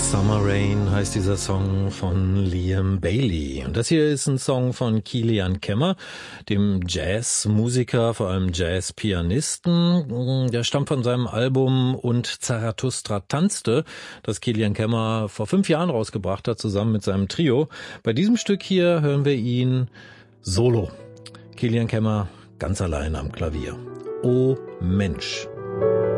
Summer Rain heißt dieser Song von Liam Bailey. Und das hier ist ein Song von Kilian Kemmer, dem Jazzmusiker, vor allem Jazzpianisten. Der stammt von seinem Album Und Zarathustra tanzte, das Kilian Kemmer vor 5 Jahren rausgebracht hat, zusammen mit seinem Trio. Bei diesem Stück hier hören wir ihn solo. Kilian Kemmer ganz allein am Klavier. Oh Mensch.